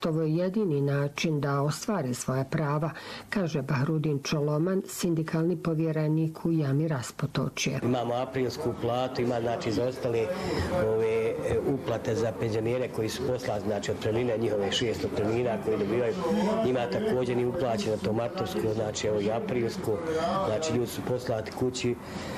Ovo je jedini način da ostvare svoja prava, kaže Bahrudin Čoloman, sindikalni povjerenik u Jami Raspotočje. Imamo aprilsku platu, ima znači za ostale ove uplate za penzionere koji su poslali znači otpremnine, njihove 600 otpremnina koji dobivaju, njima također nije uplaćeno to martovsko, znači evo i aprilsko, znači ljudi su poslati kući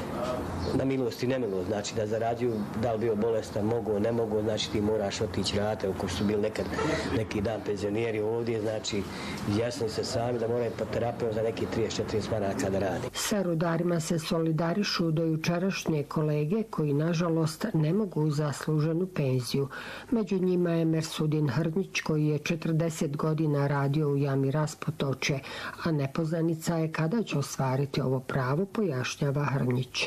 na milost i nemilost, znači da zarađuju, da li bio bolestan, mogu, ne mogu, znači ti moraš otići raditi, ako su bili nekad neki dan penzioneri ovdje, znači izjasnili se sami da moraju po terapiju za neki 30-40 maraka da radi. Sa rudarima se solidarišu do jučerašnje kolege koji nažalost ne mogu zasluženu penziju. Među njima je Mersudin Hrnić koji je 40 godina radio u Jami Raspotočje, a nepoznanica je kada će ostvariti ovo pravo, pojašnjava Hrnić.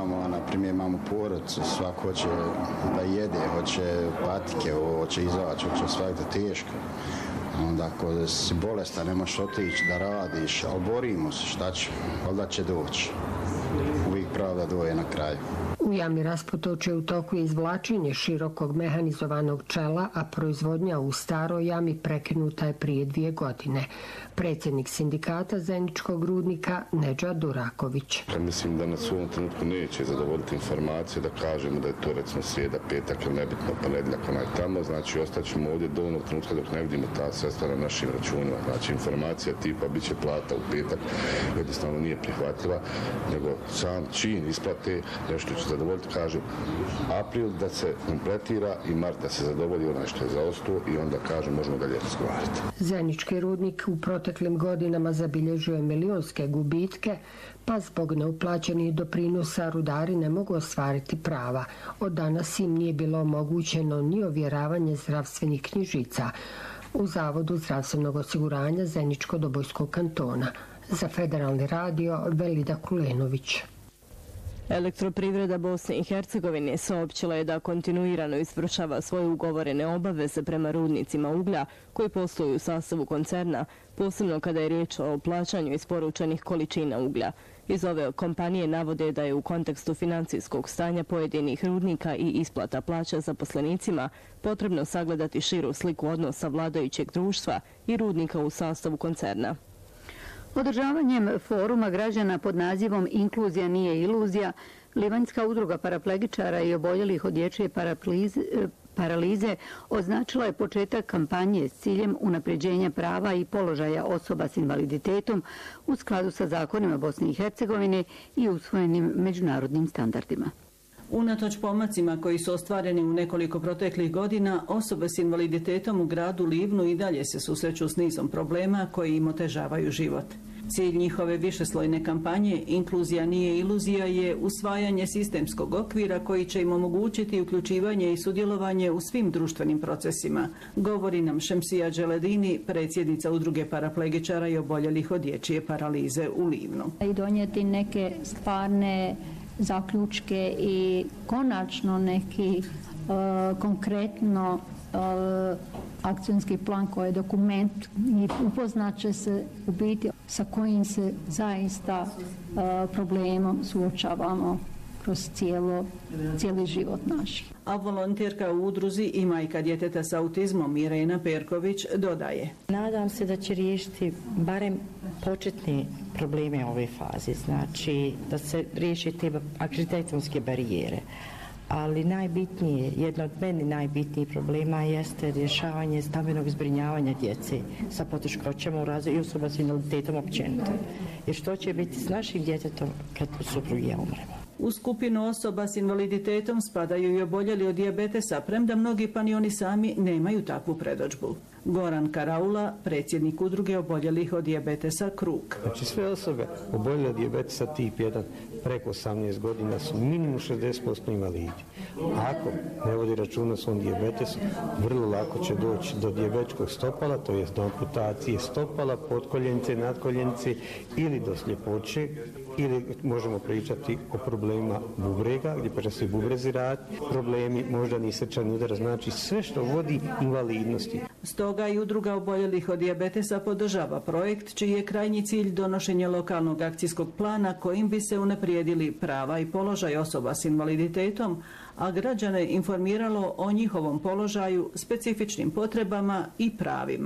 Imamo porodicu, svako hoće da jede, hoće patike, hoće izaći, hoće svakako teško. Onda ako si bolestan, nemaš otići da radiš, ali borimo se, šta će, valjda će doći. Uvijek pravda doje na kraju. U Jami Raspotočje u toku je izvlačenje širokog mehanizovanog čela, a proizvodnja u staroj jami prekinuta je prije 2 godine. Predsjednik sindikata Zeničkog rudnika Nedžad Duraković. Mislim da nas u ovom trenutku neće zadovoljiti informacije da kažemo da je to recimo srijeda, petak ili nebitno ponedjeljak onaj tamo, znači ostaćemo ovdje do onog trenutka dok ne vidimo ta sredstva na našim računima. Znači informacija tipa bit će plata u petak jednostavno nije prihvatljiva, nego sam čin isplate nešto će zadovoljiti, kažem april da se kompletira i mart da se zadovolji onaj što je zaostao i onda kažem možemo dalje razgovarati. Zenički rudnik u proteklim godinama zabilježio je milionske gubitke, pa zbog neuplaćenih doprinosa rudari ne mogu ostvariti prava. Od danas im nije bilo omogućeno ni ovjeravanje zdravstvenih knjižica u Zavodu zdravstvenog osiguranja Zeničko-Dobojskog kantona. Za Federalni radio Velida Kulenović. Elektroprivreda Bosne i Hercegovine saopćila je da kontinuirano izvršava svoje ugovorene obaveze prema rudnicima uglja koji posluju u sastavu koncerna, posebno kada je riječ o plaćanju isporučenih količina uglja. Iz ove kompanije navode da je u kontekstu financijskog stanja pojedinih rudnika i isplata plaća zaposlenicima potrebno sagledati širu sliku odnosa vladajućeg društva i rudnika u sastavu koncerna. Održavanjem foruma građana pod nazivom Inkluzija nije iluzija, Livanjska udruga paraplegičara i oboljelih od dječje paralize označila je početak kampanje s ciljem unapređenja prava i položaja osoba s invaliditetom u skladu sa zakonima Bosne i Hercegovine i usvojenim međunarodnim standardima. Unatoč pomacima koji su ostvareni u nekoliko proteklih godina, osobe s invaliditetom u gradu Livnu i dalje se susreću s nizom problema koji im otežavaju život. Cilj njihove višeslojne kampanje Inkluzija nije iluzija je usvajanje sistemskog okvira koji će im omogućiti uključivanje i sudjelovanje u svim društvenim procesima, govori nam Šemsija Dželedini, predsjednica udruge paraplegičara i oboljelih od dječje paralize u Livnu. I donijeti neke stvarne zaključke i konačno neki konkretno akcijski plan koji je dokument i upoznaće se u biti sa kojim se zaista problemom suočavamo kroz cijeli život naš. A volonterka u udruzi i majka djeteta s autizmom Irena Perković dodaje. Nadam se da će riješiti barem početne probleme ove faze, znači da se riješi te arhitektonske barijere. Ali najbitnije, jedno od meni najbitnijih problema jeste rješavanje stambenog zbrinjavanja djece sa poteškoćama u razvoju i osoba s invaliditetom općenito. Jer što će biti s našim djetetom kad suprugi ja umremo? U skupinu osoba s invaliditetom spadaju i oboljeli od dijabetesa, premda mnogi pa ni oni sami nemaju takvu predodžbu. Goran Karaula, predsjednik udruge oboljelih od dijabetesa Krug. Znači sve osobe oboljele od dijabetesa tip 1 preko 18 godina su minimum 60% invalidi. Ako ne vodi računa o svom dijabetesu, vrlo lako će doći do dijabetskog stopala, to je do amputacije stopala, potkoljenice, nadkoljenice ili do sljepoće, ili možemo pričati o problemima bubrega, gdje prestaju bubrezi raditi, problemi moždani srčani udar, znači sve što vodi invalidnosti. Stoga i udruga oboljelih od dijabetesa podržava projekt čiji je krajnji cilj donošenje lokalnog akcijskog plana kojim bi se unaprijedili prava i položaj osoba s invaliditetom, a građane informiralo o njihovom položaju, specifičnim potrebama i pravima.